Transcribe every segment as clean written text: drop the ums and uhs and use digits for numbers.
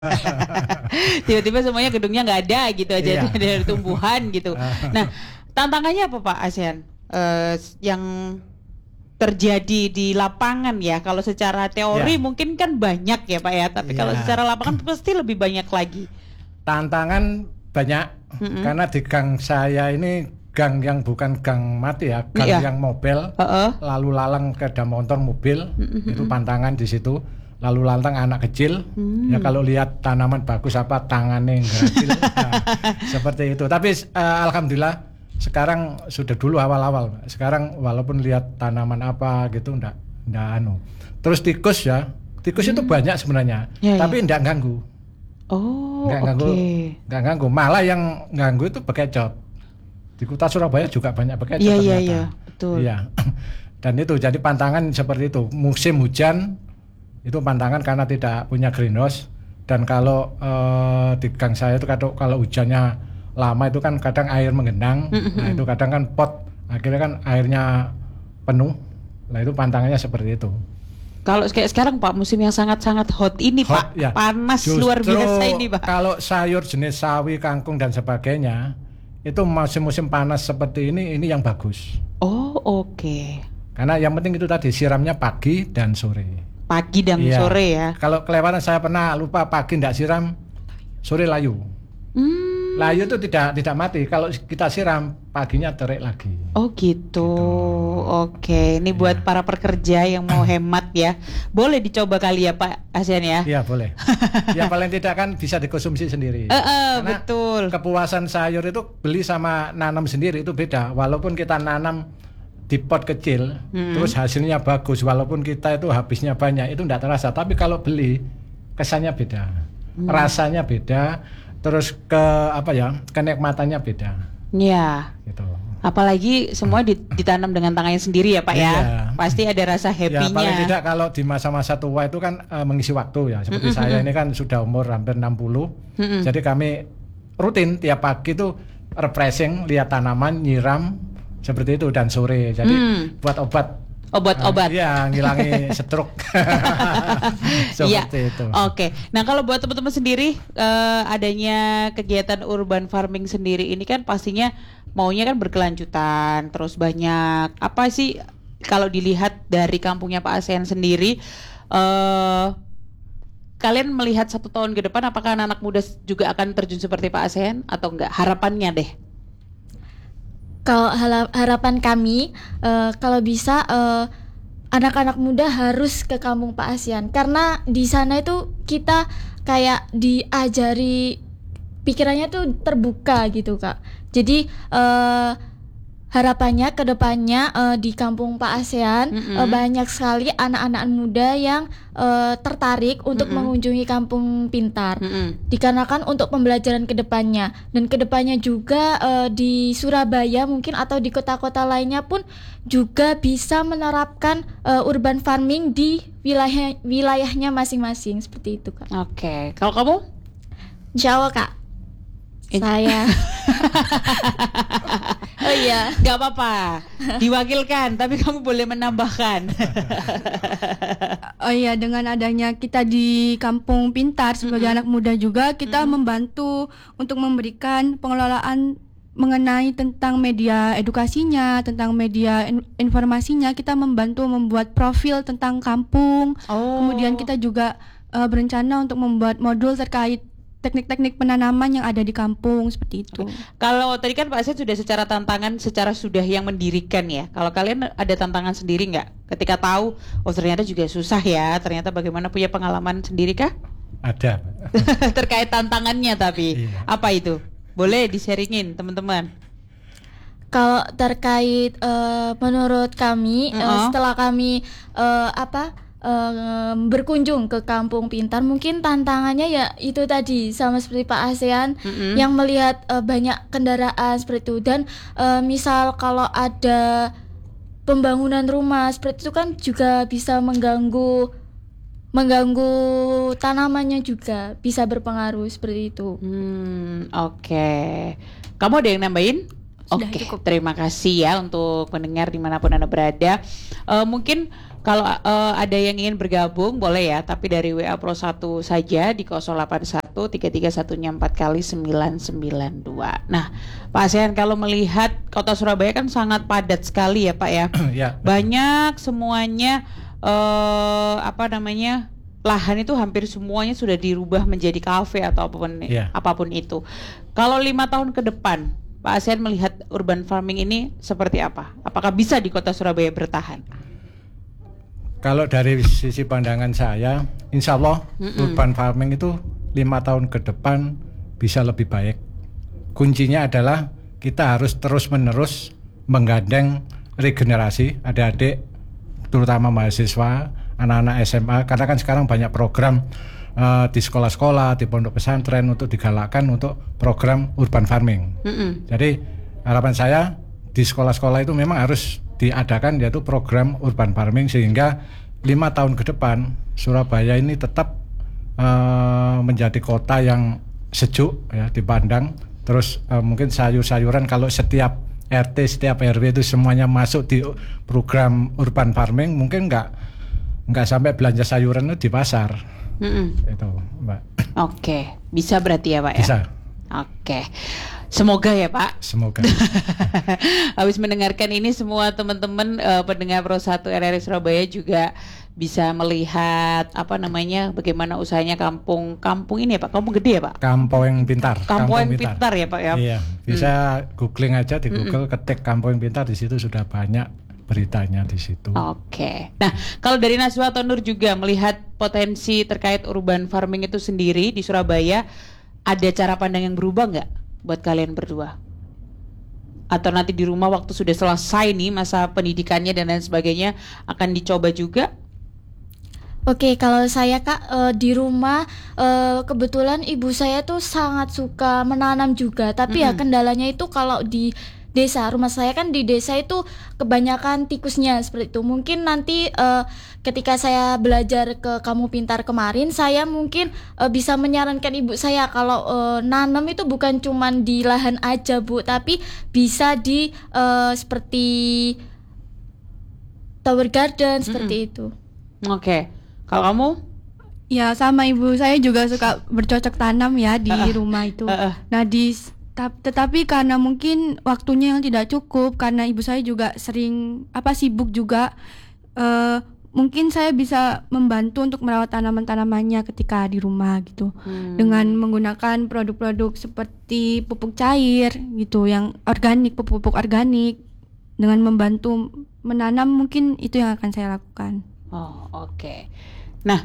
Tiba-tiba semuanya gedungnya nggak ada gitu aja Iya. dari tumbuhan gitu. Nah, tantangannya apa Pak ASEAN? Yang terjadi di lapangan ya. Kalau secara teori Ya. mungkin kan banyak ya Pak ya, tapi kalau Ya. secara lapangan pasti lebih banyak lagi. Tantangan banyak karena di gang saya ini gang yang bukan gang mati ya, gang Iya. yang mobil, Heeh. lalu lalang sepeda motor mobil, itu pantangan di situ. Lalu lalang anak kecil, ya kalau lihat tanaman bagus apa tangannya geracil, nah, seperti itu. Tapi alhamdulillah sekarang sudah dulu awal-awal. Sekarang walaupun lihat tanaman apa gitu ndak anu. Terus tikus ya, tikus itu banyak sebenarnya, Ya, tapi ndak ganggu. Oh, Nggak oke. ganggu, nggak ganggu. Malah yang ganggu itu bekecot. Di kota Surabaya juga banyak bekecot Iya, ternyata. iya, betul. Iya. Dan itu jadi pantangan seperti itu. Musim hujan itu pantangan karena tidak punya greenhouse. Dan kalau di gang saya itu kalau hujannya lama itu kan kadang air menggenang. Nah itu kadang kan pot, akhirnya kan airnya penuh. Nah itu pantangannya seperti itu. Kalau kayak sekarang Pak, musim yang sangat-sangat hot ini Pak, Hot, ya. panas Justru luar biasa ini Pak. Kalau sayur jenis sawi, kangkung dan sebagainya, itu musim-musim panas seperti ini yang bagus. Oh, oke. Karena yang penting itu tadi siramnya pagi dan sore. Pagi dan Iya. sore ya. Kalau kelewatan saya pernah lupa pagi tidak siram, sore layu. Layu itu tidak mati. Kalau kita siram paginya terik lagi. Oh gitu. Oke, ini buat para pekerja yang mau hemat ya. Boleh dicoba kali ya Pak ASEAN ya. Iya boleh. Ya paling tidak kan bisa dikonsumsi sendiri. Karena Betul. kepuasan sayur itu beli sama nanam sendiri itu beda. Walaupun kita nanam di pot kecil, terus hasilnya bagus. Walaupun kita itu habisnya banyak, itu tidak terasa. Tapi kalau beli, kesannya beda, rasanya beda, terus kenikmatannya beda. Ya. Gitu. Apalagi semua ditanam dengan tangannya sendiri ya Pak ya. Iya. Pasti ada rasa Ya paling happy-nya. tidak kalau di masa-masa tua itu kan mengisi waktu ya. Seperti saya ini kan sudah umur hampir 60. Jadi kami rutin tiap pagi itu refreshing, lihat tanaman, nyiram seperti itu dan sore. Jadi buat Obat-obat. Iya, ngilangi stroke. Iya. Seperti itu. Oke. Nah, kalau buat teman-teman sendiri adanya kegiatan urban farming sendiri ini kan pastinya maunya kan berkelanjutan, terus banyak apa sih kalau dilihat dari kampungnya Pak ASEAN sendiri kalian melihat 1 tahun ke depan apakah anak-anak muda juga akan terjun seperti Pak ASEAN atau enggak? Harapannya deh. Kalau harapan kami kalau bisa anak-anak muda harus ke kampung Pak ASEAN karena di sana itu kita kayak diajari pikirannya tuh terbuka gitu Kak. Jadi harapannya ke depannya di kampung Pak ASEAN banyak sekali anak-anak muda yang tertarik untuk mengunjungi kampung pintar. Dikarenakan untuk pembelajaran ke depannya dan ke depannya juga di Surabaya mungkin atau di kota-kota lainnya pun juga bisa menerapkan urban farming di wilayahnya masing-masing seperti itu Kak. Oke. Kalau kamu? Insya Allah Kak. Saya Oh iya, nggak apa-apa, diwakilkan, tapi kamu boleh menambahkan. Oh iya, dengan adanya kita di Kampung Pintar sebagai anak muda juga kita membantu untuk memberikan pengelolaan mengenai tentang media edukasinya, tentang media informasinya. Kita membantu membuat profil tentang kampung. Kemudian kita juga berencana untuk membuat modul terkait teknik-teknik penanaman yang ada di kampung seperti itu. Kalau tadi kan Pak Aset sudah secara tantangan, secara sudah yang mendirikan ya. Kalau kalian ada tantangan sendiri nggak? Ketika tahu, oh ternyata juga susah ya. Ternyata bagaimana punya pengalaman sendiri kah? Ada. Terkait tantangannya tapi Iya. apa itu? Boleh di-sharingin teman-teman. kalau terkait menurut kami setelah kami berkunjung ke Kampung Pintar, mungkin tantangannya ya itu tadi sama seperti Pak ASEAN yang melihat banyak kendaraan seperti itu dan misal kalau ada pembangunan rumah seperti itu kan juga bisa mengganggu tanamannya juga bisa berpengaruh seperti itu. Oke. Kamu ada yang nambahin? Sudah, Oke, cukup. terima kasih ya untuk pendengar dimanapun Anda berada. Mungkin Kalau ada yang ingin bergabung boleh ya, tapi dari WA Pro 1 saja di 081 331 4 kali 992. Nah, Pak ASEAN, kalau melihat Kota Surabaya kan sangat padat sekali ya Pak ya. Ya, banyak semuanya lahan itu hampir semuanya sudah dirubah menjadi kafe atau apapun itu. Kalau 5 tahun ke depan Pak ASEAN melihat urban farming ini seperti apa? Apakah bisa di Kota Surabaya bertahan? Kalau dari sisi pandangan saya, insya Allah urban farming itu 5 tahun ke depan bisa lebih baik. Kuncinya adalah kita harus terus-menerus menggandeng regenerasi adik-adik, terutama mahasiswa, anak-anak SMA, karena kan sekarang banyak program di sekolah-sekolah, di pondok pesantren untuk digalakkan untuk program urban farming. Jadi harapan saya di sekolah-sekolah itu memang harus diadakan yaitu program urban farming, sehingga 5 tahun ke depan Surabaya ini tetap menjadi kota yang sejuk ya dipandang. Terus mungkin sayur-sayuran kalau setiap RT, setiap RW itu semuanya masuk di program urban farming, mungkin nggak sampai belanja sayuran itu di pasar. Itu Mbak. Oke, bisa berarti ya Pak ya? Bisa. Oke, semoga ya Pak. Semoga. Habis mendengarkan ini semua teman-teman pendengar Pro 1 RRI Surabaya juga bisa melihat bagaimana usahanya kampung ini ya Pak, kampung gede ya Pak? Kampung Pintar. Kampung Pintar ya Pak ya? Iya, bisa googling aja di Google, ketik Kampung Pintar, di situ sudah banyak beritanya di situ. Oke. Nah, kalau dari Najwa atau Nur juga melihat potensi terkait urban farming itu sendiri di Surabaya, ada cara pandang yang berubah nggak buat kalian berdua? Atau nanti di rumah waktu sudah selesai nih masa pendidikannya dan lain sebagainya akan dicoba juga? Oke, kalau saya Kak di rumah kebetulan ibu saya tuh sangat suka menanam juga, tapi ya kendalanya itu kalau di rumah saya kan di desa itu kebanyakan tikusnya seperti itu. Mungkin nanti ketika saya belajar ke Kamu Pintar kemarin, saya mungkin bisa menyarankan ibu saya kalau nanam itu bukan cuman di lahan aja Bu, tapi bisa di seperti tower garden seperti itu. Oke. Kalau kamu? Ya sama ibu, saya juga suka bercocok tanam ya di rumah itu. Nah tetapi karena mungkin waktunya yang tidak cukup, karena ibu saya juga sering sibuk juga, mungkin saya bisa membantu untuk merawat tanaman-tanamannya ketika di rumah gitu, dengan menggunakan produk-produk seperti pupuk cair gitu yang organik, pupuk kalau dengan membantu menanam, mungkin itu yang akan saya lakukan. Oh, oke. Nah,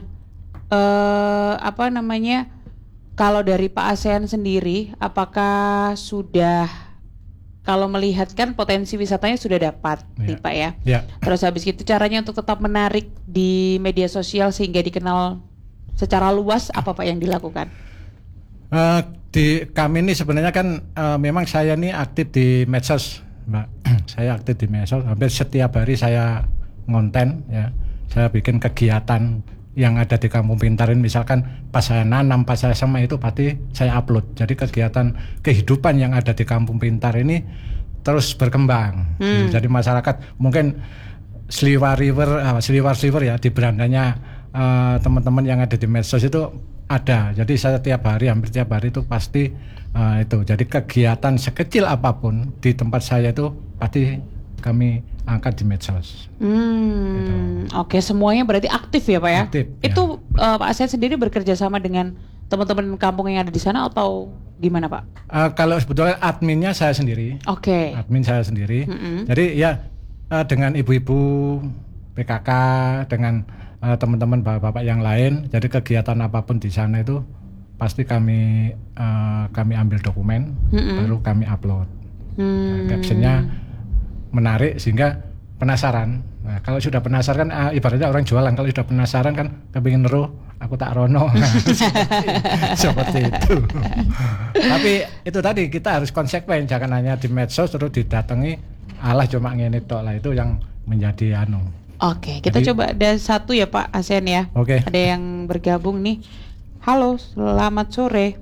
kalau dari Pak ASEAN sendiri, apakah sudah, kalau melihat kan potensi wisatanya sudah dapat nih Pak ya? Terus habis itu caranya untuk tetap menarik di media sosial sehingga dikenal secara luas, apa Pak yang dilakukan? Di kami ini sebenarnya kan memang saya ini aktif di medsos, Mbak. Saya aktif di medsos, hampir setiap hari saya ngonten ya. Saya bikin kegiatan yang ada di Kampung Pintar ini, misalkan pas saya nanam, pas saya sama itu pasti saya upload. Jadi kegiatan kehidupan yang ada di Kampung Pintar ini terus berkembang. Jadi masyarakat mungkin Sliwar River ya di berandanya teman-teman yang ada di medsos itu ada. Jadi saya hampir tiap hari itu pasti itu. Jadi kegiatan sekecil apapun di tempat saya itu pasti kami angkat di medsos. Gitu. Oke, semuanya berarti aktif ya Pak ya? Aktif. Itu ya. Pak ASEAN sendiri bekerja sama dengan teman-teman kampung yang ada di sana atau gimana Pak? Kalau sebetulnya adminnya saya sendiri. Oke. Admin saya sendiri. Jadi ya dengan ibu-ibu PKK, dengan teman-teman bapak-bapak yang lain. Jadi kegiatan apapun di sana itu pasti kami ambil dokumen, baru kami upload. Captionnya menarik sehingga penasaran. Nah, kalau sudah penasaran kan ibaratnya orang jualan, kalau sudah penasaran kan kepingin neruh, aku tak rono. Seperti itu. Tapi itu tadi kita harus konsekuen, jangan hanya di medsos terus didatangi alah cuma ngene tok lah, itu yang menjadi Oke, kita coba ada satu ya Pak ASEAN ya. Oke. Ada yang bergabung nih. Halo, selamat sore.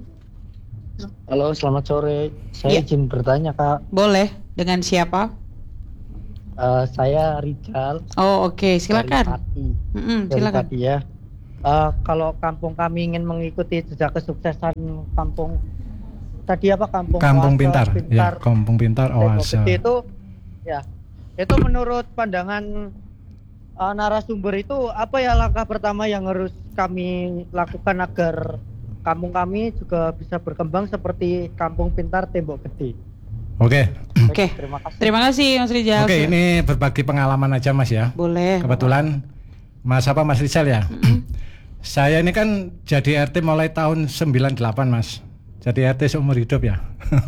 Halo, selamat sore. Saya izin bertanya Kak. Boleh, dengan siapa? Saya Rijal Oh, oke, dari silakan. Pati. Dari Silakan. Pati ya. Kalau kampung kami ingin mengikuti jejak kesuksesan kampung tadi apa Kampung Oase Pintar, ya, Kampung Pintar Tembok Oase. Gede itu ya itu menurut pandangan narasumber itu apa ya langkah pertama yang harus kami lakukan agar kampung kami juga bisa berkembang seperti Kampung Pintar Tembok Gede. Oke. Oke. Terima kasih. Terima kasih Mas Rijal. Oke, ini berbagi pengalaman aja Mas ya. Boleh. Kebetulan Mas Rizal ya. Saya ini kan jadi RT mulai tahun 98 Mas. Jadi RT seumur hidup ya.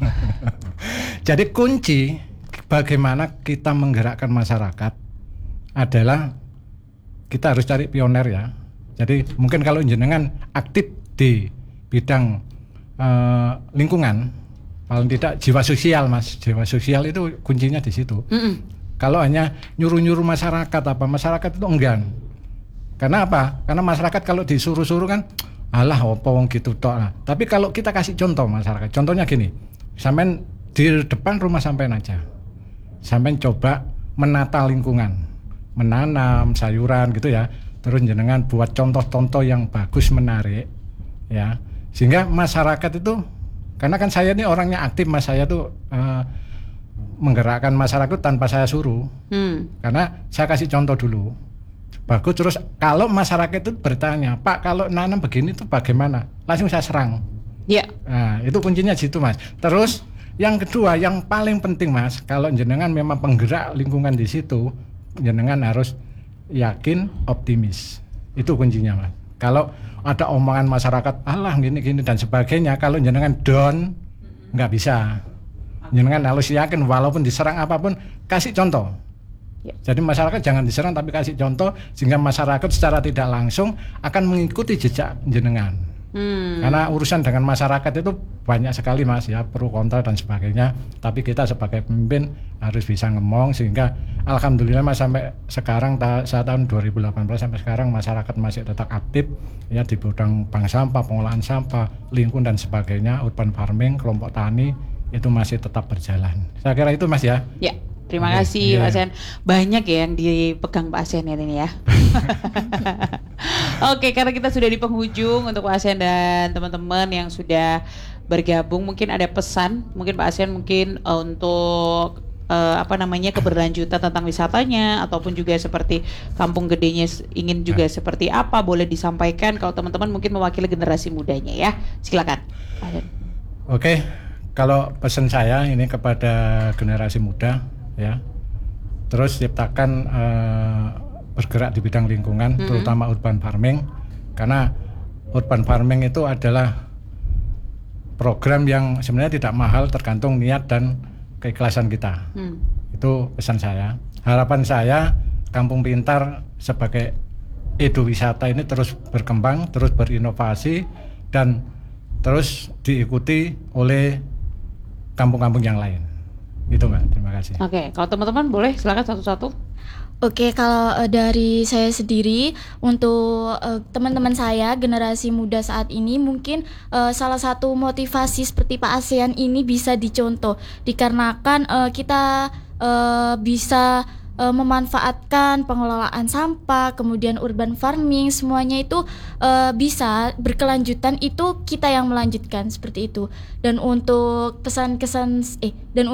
Jadi kunci bagaimana kita menggerakkan masyarakat adalah kita harus cari pioner ya. Jadi mungkin kalau jenengan aktif di bidang lingkungan, paling tidak jiwa sosial Mas. Jiwa sosial itu kuncinya di situ. Kalau hanya nyuruh-nyuruh masyarakat masyarakat itu enggan. Karena apa? Karena masyarakat kalau disuruh-suruh kan, alah apa wong gitu tok lah. Tapi kalau kita kasih contoh masyarakat, contohnya gini, sampean di depan rumah sampean aja, sampean coba menata lingkungan, menanam sayuran gitu ya, terus jenengan buat contoh-contoh yang bagus menarik, ya, sehingga masyarakat itu, karena kan saya ini orangnya aktif Mas, saya tuh menggerakkan masyarakat tanpa saya suruh, karena saya kasih contoh dulu. Bagus, terus kalau masyarakat itu bertanya, Pak kalau nanam begini tuh bagaimana? Langsung saya serang. Ya. Nah, itu kuncinya situ Mas. Terus yang kedua, yang paling penting Mas, kalau jenengan memang penggerak lingkungan di situ, jenengan harus yakin, optimis. Itu kuncinya Mas. Kalau ada omongan masyarakat, alah gini-gini dan sebagainya, kalau jenengan down, nggak bisa. Jenengan harus yakin, walaupun diserang apapun, kasih contoh. Jadi masyarakat jangan diserang tapi kasih contoh, sehingga masyarakat secara tidak langsung akan mengikuti jejak jenengan. Karena urusan dengan masyarakat itu banyak sekali Mas ya, pro kontra dan sebagainya. Tapi kita sebagai pemimpin harus bisa ngomong, sehingga alhamdulillah Mas sampai sekarang saat tahun 2018 sampai sekarang masyarakat masih tetap aktif ya di bidang bank sampah, pengolahan sampah, lingkungan dan sebagainya, urban farming, kelompok tani itu masih tetap berjalan. Saya kira itu Mas ya. Ya. Terima kasih Pak Asen. Banyak ya yang dipegang Pak Asen ini ya. Oke, karena kita sudah di penghujung, untuk Pak Asen dan teman-teman yang sudah bergabung, mungkin ada pesan, mungkin Pak Asen mungkin untuk keberlanjutan tentang wisatanya, ataupun juga seperti Kampung Gedenya ingin juga seperti apa, boleh disampaikan kalau teman-teman mungkin mewakili generasi mudanya ya. Silakan. Oke, kalau pesan saya ini kepada generasi muda ya, terus ciptakan bergerak di bidang lingkungan, terutama urban farming, karena urban farming itu adalah program yang sebenarnya tidak mahal, tergantung niat dan keikhlasan kita. Itu pesan saya. Harapan saya Kampung Pintar sebagai edu-wisata ini terus berkembang, terus berinovasi, dan terus diikuti oleh kampung-kampung yang lain. Itu Mbak, terima kasih. Oke, kalau teman-teman boleh silakan satu-satu. Oke, kalau dari saya sendiri, untuk teman-teman saya generasi muda saat ini, mungkin salah satu motivasi seperti Pak ASEAN ini bisa dicontoh, dikarenakan kita bisa memanfaatkan pengelolaan sampah, kemudian urban farming, semuanya itu bisa berkelanjutan, itu kita yang melanjutkan seperti itu. Dan untuk dan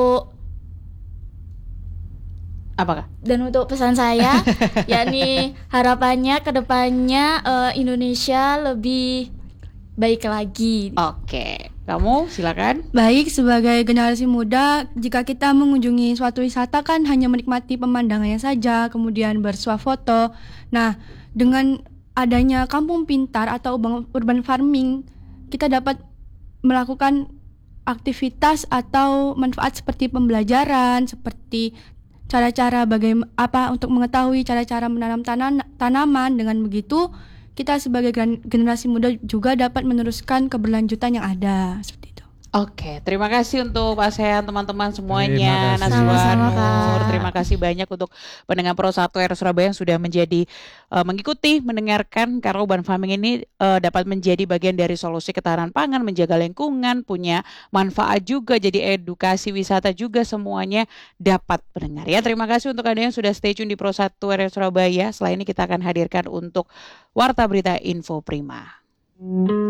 untuk pesan saya yakni harapannya kedepannya Indonesia lebih baik lagi. Oke, kamu silakan. Baik, sebagai generasi muda, jika kita mengunjungi suatu wisata kan hanya menikmati pemandangannya saja, kemudian bersuah foto. Nah, dengan adanya Kampung Pintar atau urban farming, kita dapat melakukan aktivitas atau manfaat seperti pembelajaran, seperti cara-cara untuk mengetahui cara-cara menanam tanaman. Dengan begitu, kita sebagai generasi muda juga dapat meneruskan keberlanjutan yang ada, seperti itu. Oke, terima kasih untuk Pak Sean, teman-teman semuanya, Terima kasih. Naswa Sama-sama, Nur. Kak. Terima kasih banyak untuk pendengar Pro 1 R Surabaya yang sudah mengikuti, mendengarkan, karena urban farming ini dapat menjadi bagian dari solusi ketahanan pangan, menjaga lingkungan, punya manfaat juga, jadi edukasi wisata juga, semuanya dapat mendengar ya. Terima kasih untuk Anda yang sudah stay tune di Pro 1 R Surabaya. Setelah ini kita akan hadirkan untuk Warta Berita Info Prima.